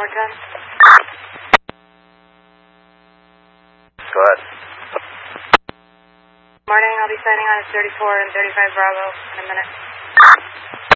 10. Go ahead. Morning, I'll be signing on at 34 and 35 Bravo in a minute.